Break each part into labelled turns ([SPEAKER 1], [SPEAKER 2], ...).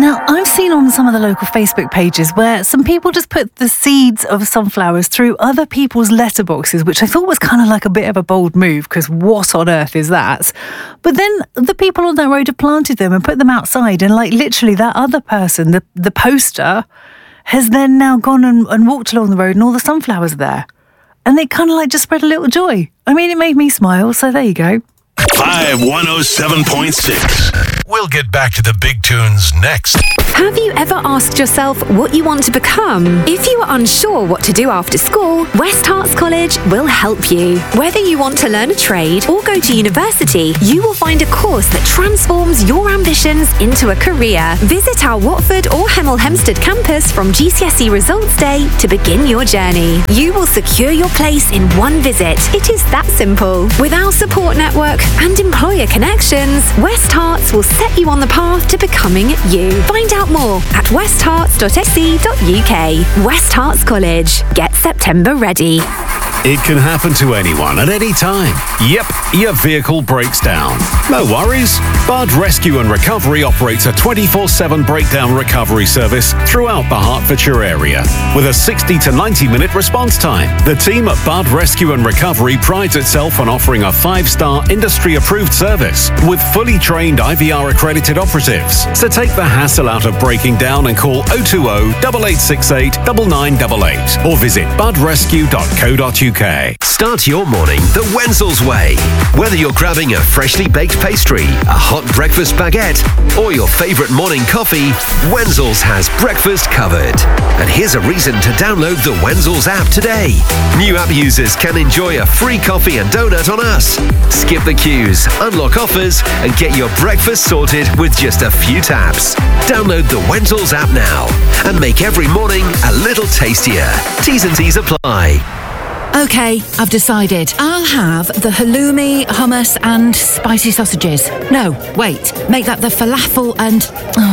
[SPEAKER 1] Now, I've seen on some of the local Facebook pages where some people just put the seeds of sunflowers through other people's letterboxes, which I thought was kind of like a bit of a bold move, because what on earth is that? But then the people on that road have planted them and put them outside, and like literally that other person, the poster, has then now gone and walked along the road and all the sunflowers are there. And they kind of like just spread a little joy. I mean, it made me smile, so there you go.
[SPEAKER 2] 5107.6. We'll get back to the big tunes next.
[SPEAKER 3] Have you ever asked yourself what you want to become? If you are unsure what to do after school, West Herts College will help you. Whether you want to learn a trade or go to university, you will find a course that transforms your ambitions into a career. Visit our Watford or Hemel Hempstead campus from GCSE Results Day to begin your journey. You will secure your place in one visit. It is that simple. With our support network and employer connections, West Herts will set you on the path to becoming you. Find out more at westherts.sc.uk. West Herts College. Get September ready.
[SPEAKER 4] It can happen to anyone at any time. Yep, your vehicle breaks down. No worries. Bud Rescue and Recovery operates a 24/7 breakdown recovery service throughout the Hertfordshire area with a 60 to 90-minute response time. The team at Bud Rescue and Recovery prides itself on offering a 5-star industry-approved service with fully trained IVR-accredited operatives. So take the hassle out of breaking down and call 020 8868 9988 or visit budrescue.co.uk.
[SPEAKER 5] Start your morning the Wenzel's way. Whether you're grabbing a freshly baked pastry, a hot breakfast baguette, or your favourite morning coffee, Wenzel's has breakfast covered. And here's a reason to download the Wenzel's app today. New app users can enjoy a free coffee and donut on us. Skip the queues, unlock offers, and get your breakfast sorted with just a few taps. Download the Wenzel's app now and make every morning a little tastier. T's and C's apply.
[SPEAKER 6] OK, I've decided. I'll have the halloumi, hummus and spicy sausages. No, wait, make that the falafel and...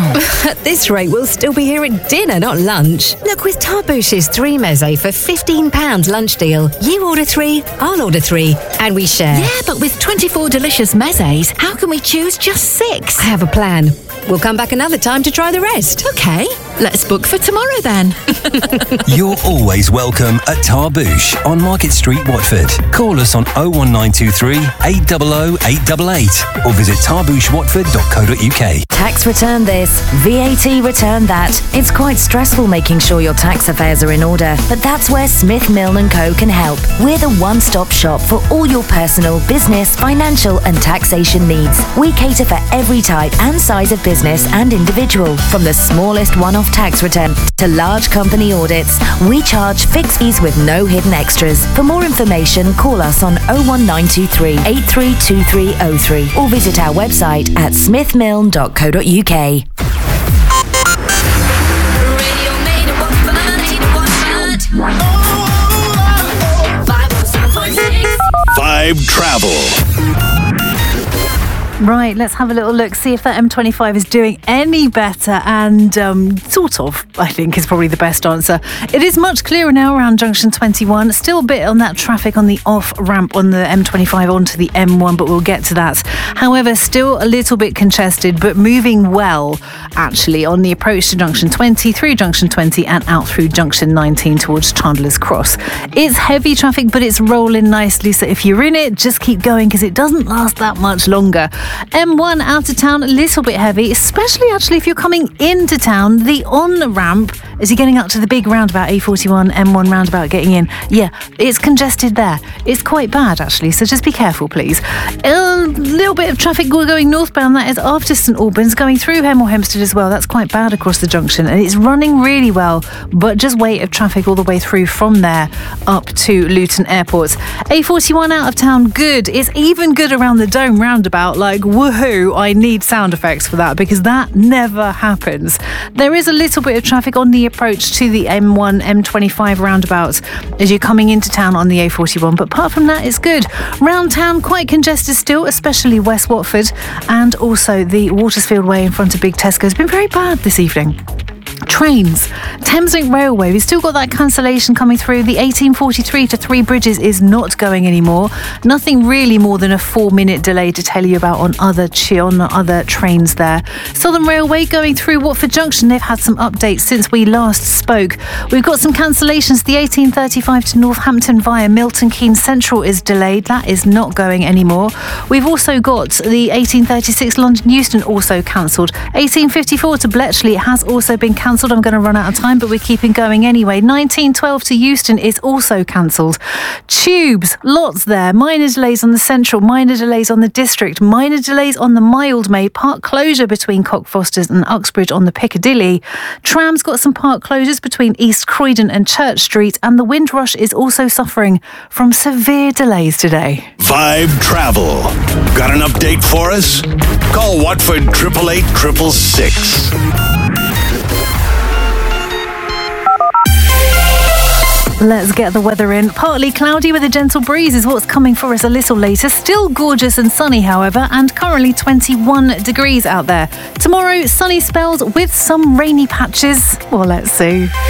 [SPEAKER 7] At this rate, we'll still be here at dinner, not lunch. Look, with Tarbouche's 3 meze for £15 lunch deal, you order 3, I'll order 3, and we share.
[SPEAKER 6] Yeah, but with 24 delicious mezes, how can we choose just 6?
[SPEAKER 7] I have a plan. We'll come back another time to try the rest.
[SPEAKER 6] OK, let's book for tomorrow then.
[SPEAKER 8] You're always welcome at Tarbouche on Market Street, Watford. Call us on 01923 800 888 or visit tarbouchewatford.co.uk.
[SPEAKER 9] Tax return this, VAT return that. It's quite stressful making sure your tax affairs are in order, but that's where Smith Milne & Co can help. We're the one-stop shop for all your personal, business, financial and taxation needs. We cater for every type and size of business and individual, from the smallest one-off tax return to large company audits. We charge fixed fees with no hidden extras. For more information, call us on 01923 832303 or visit our website at smithmilne.co.uk.
[SPEAKER 2] Vibe Travel.
[SPEAKER 1] Right, let's have a little look, see if that M25 is doing any better, and sort of, I think, is probably the best answer. It is much clearer now around junction 21. Still a bit on that traffic on the off-ramp on the M25 onto the M1, but we'll get to that. However, still a little bit congested, but moving well, actually, on the approach to junction 20, through junction 20, and out through junction 19 towards Chandler's Cross. It's heavy traffic, but it's rolling nicely, so if you're in it, just keep going, because it doesn't last that much longer. M1 out of town, a little bit heavy, especially actually if you're coming into town. The on-ramp, as you're getting up to the big roundabout, A41, M1 roundabout getting in, yeah, it's congested there. It's quite bad, actually, so just be careful, please. A little bit of traffic going northbound, that is after St Albans, going through Hemel Hempstead as well. That's quite bad across the junction, and it's running really well, but just weight of traffic all the way through from there up to Luton Airport. A41 out of town, good. It's even good around the Dome roundabout, like, woohoo, I need sound effects for that, because that never happens. There is a little bit of traffic on the approach to the M1, M25 roundabout as you're coming into town on the A41, but apart from that, it's good. Round town, quite congested still, especially West Watford, and also the Watersfield Way in front of Big Tesco has been very bad this evening. Trains. Thameslink Railway, we've still got that cancellation coming through. The 1843 to Three Bridges is not going anymore. Nothing really more than a 4-minute delay to tell you about on other trains there. Southern Railway going through Watford Junction. They've had some updates since we last spoke. We've got some cancellations. The 1835 to Northampton via Milton Keynes Central is delayed. That is not going anymore. We've also got the 1836 London Euston also cancelled. 1854 to Bletchley has also been cancelled. I'm going to run out of time, but we're keeping going anyway. 1912 to Euston is also cancelled. Tubes, lots there. Minor delays on the Central, minor delays on the District, minor delays on the Mildmay, park closure between Cockfosters and Uxbridge on the Piccadilly. Trams got some park closures between East Croydon and Church Street, and the Windrush is also suffering from severe delays today.
[SPEAKER 2] Vibe Travel. Got an update for us? Call Watford 888 666.
[SPEAKER 1] Let's get the weather in. Partly cloudy with a gentle breeze is what's coming for us a little later. Still gorgeous and sunny, however, and currently 21 degrees out there. Tomorrow, sunny spells with some rainy patches. Well, let's see.